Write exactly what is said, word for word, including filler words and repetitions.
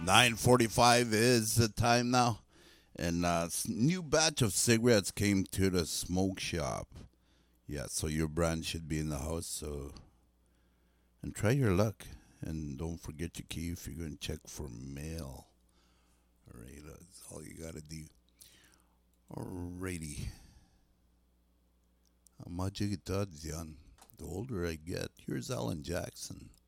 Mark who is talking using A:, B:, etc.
A: nine forty-five is the time now. And a new batch of cigarettes came to the smoke shop. Yeah, so your brand should be in the house. So, and try your luck. And don't forget your key if you're going to check for mail. All right, that's all you got to do. Alrighty. Ang mga jigitad yan. The older I get, here's Alan Jackson.